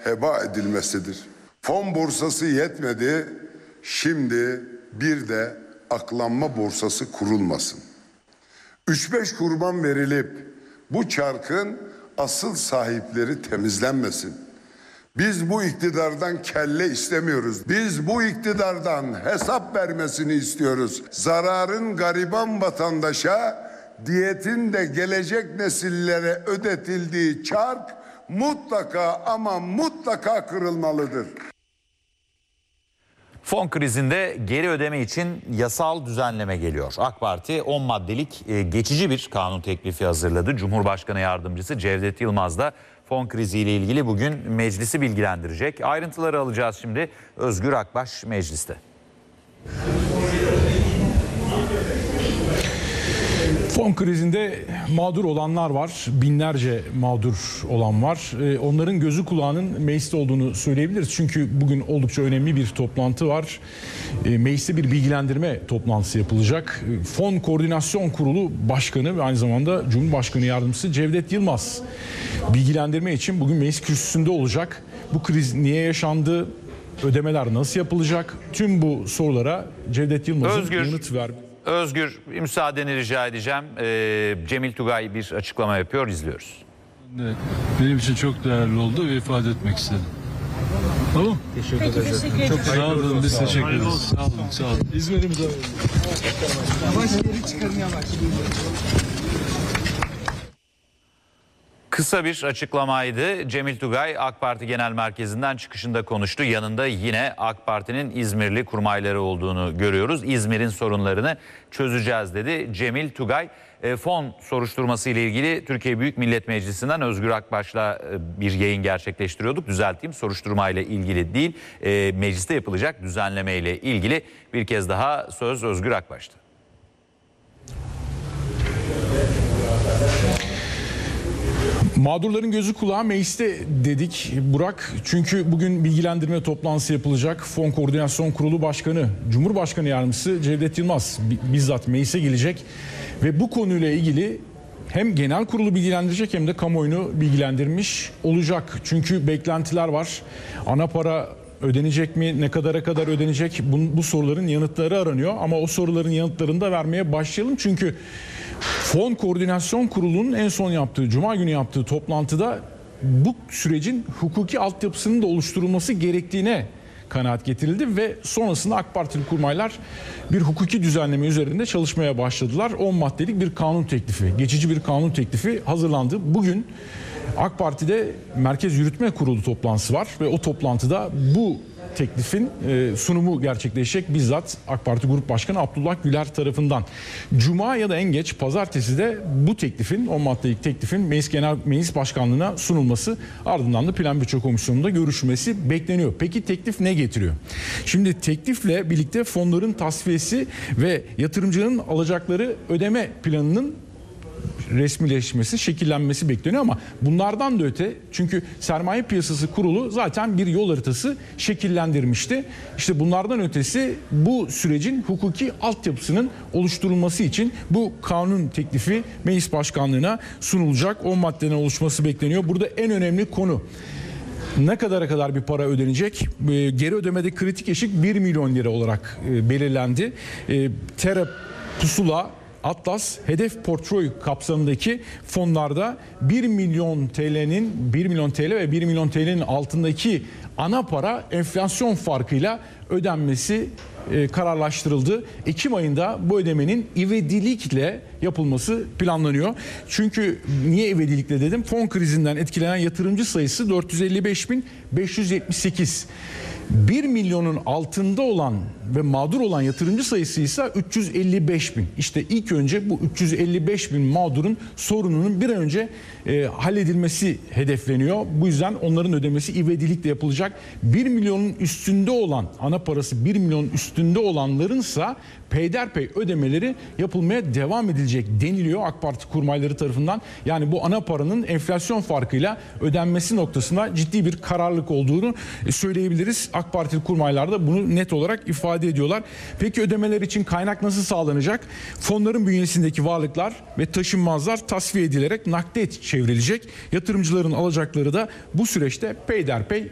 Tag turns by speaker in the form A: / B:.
A: heba edilmesidir. Fon borsası yetmedi, şimdi bir de aklanma borsası kurulmasın. 3-5 kurban verilip bu çarkın asıl sahipleri temizlenmesin. Biz bu iktidardan kelle istemiyoruz. Biz bu iktidardan hesap vermesini istiyoruz. Zararın gariban vatandaşa, diyetin de gelecek nesillere ödetildiği çark mutlaka ama mutlaka kırılmalıdır.
B: Fon krizinde geri ödeme için yasal düzenleme geliyor. AK Parti 10 maddelik geçici bir kanun teklifi hazırladı. Cumhurbaşkanı Yardımcısı Cevdet Yılmaz da fon kriziyle ilgili bugün meclisi bilgilendirecek. Ayrıntıları alacağız şimdi. Özgür Akbaş mecliste.
C: Fon krizinde mağdur olanlar var. Binlerce mağdur olan var. Onların gözü kulağının mecliste olduğunu söyleyebiliriz. Çünkü bugün oldukça önemli bir toplantı var. Mecliste bir bilgilendirme toplantısı yapılacak. Fon Koordinasyon Kurulu Başkanı ve aynı zamanda Cumhurbaşkanı Yardımcısı Cevdet Yılmaz bilgilendirme için bugün meclis kürsüsünde olacak. Bu kriz niye yaşandı? Ödemeler nasıl yapılacak? Tüm bu sorulara Cevdet Yılmaz'ın yanıt ver.
B: Özgür, müsaadeni rica edeceğim. Cemil Tugay bir açıklama yapıyor, izliyoruz.
D: Benim için çok değerli oldu ve ifade etmek istedim. Tamam.
E: Teşekkür ederim.
D: Çok sağ olun, biz teşekkür ederiz. Sağ olun, sağ olun. İzmir'imiz alalım.
E: Yavaş geri çıkarın yavaş.
B: Kısa bir açıklamaydı. Cemil Tugay AK Parti Genel Merkezi'nden çıkışında konuştu. Yanında yine AK Parti'nin İzmirli kurmayları olduğunu görüyoruz. İzmir'in sorunlarını çözeceğiz dedi Cemil Tugay. Fon soruşturması ile ilgili Türkiye Büyük Millet Meclisi'nden Özgür Akbaş'la bir yayın gerçekleştiriyorduk. Düzelteyim, soruşturma ile ilgili değil, mecliste yapılacak düzenleme ile ilgili. Bir kez daha söz Özgür Akbaş'ta.
C: Mağdurların gözü kulağı mecliste dedik Burak. Çünkü bugün bilgilendirme toplantısı yapılacak. Fon Koordinasyon Kurulu Başkanı, Cumhurbaşkanı Yardımcısı Cevdet Yılmaz bizzat meclise gelecek. Ve bu konuyla ilgili hem genel kurulu bilgilendirecek hem de kamuoyunu bilgilendirmiş olacak. Çünkü beklentiler var. Ana para ödenecek mi? Ne kadara kadar ödenecek? Bu soruların yanıtları aranıyor. Ama o soruların yanıtlarını da vermeye başlayalım. Çünkü Fon Koordinasyon Kurulu'nun en son yaptığı, Cuma günü yaptığı toplantıda bu sürecin hukuki altyapısının da oluşturulması gerektiğine kanaat getirildi ve sonrasında AK Partili kurmaylar bir hukuki düzenleme üzerinde çalışmaya başladılar. 10 maddelik bir kanun teklifi, geçici bir kanun teklifi hazırlandı. Bugün AK Parti'de Merkez Yürütme Kurulu toplantısı var ve o toplantıda bu teklifin sunumu gerçekleşecek bizzat AK Parti Grup Başkanı Abdullah Güler tarafından. Cuma ya da en geç pazartesi de bu teklifin, 10 maddelik teklifin Meclis Başkanlığı'na sunulması, ardından da Plan Bütçe Komisyonu'nda görüşülmesi bekleniyor. Peki teklif ne getiriyor? Şimdi teklifle birlikte fonların tasfiyesi ve yatırımcının alacakları ödeme planının resmileşmesi, şekillenmesi bekleniyor ama bunlardan da öte, çünkü Sermaye Piyasası Kurulu zaten bir yol haritası şekillendirmişti. İşte bunlardan ötesi bu sürecin hukuki altyapısının oluşturulması için bu kanun teklifi Meclis Başkanlığı'na sunulacak. 10 maddeden oluşması bekleniyor. Burada en önemli konu ne kadar bir para ödenecek? Geri ödemede kritik eşik 1 milyon lira olarak belirlendi. Tera, Pusula, Atlas hedef portföy kapsamındaki fonlarda 1 milyon TL ve 1 milyon TL'nin altındaki ana para enflasyon farkıyla ödenmesi kararlaştırıldı. Ekim ayında bu ödemenin ivedilikle yapılması planlanıyor. Çünkü niye ivedilikle dedim? Fon krizinden etkilenen yatırımcı sayısı 455.578. 1 milyonun altında olan ve mağdur olan yatırımcı sayısı ise 355.000. İşte ilk önce bu 355.000 mağdurun sorununun bir an önce halledilmesi hedefleniyor. Bu yüzden onların ödemesi ivedilikle yapılacak. 1 milyonun üstünde olan, ana parası 1 milyon üstünde olanlarınsa peyderpey ödemeleri yapılmaya devam edilecek deniliyor AK Parti kurmayları tarafından. Yani bu ana paranın enflasyon farkıyla ödenmesi noktasında ciddi bir kararlılık olduğunu söyleyebiliriz. AK Partili kurmaylar da bunu net olarak ifade ediyorlar. Peki ödemeler için kaynak nasıl sağlanacak? Fonların bünyesindeki varlıklar ve taşınmazlar tasfiye edilerek nakde çevrilecek. Yatırımcıların alacakları da bu süreçte peyderpey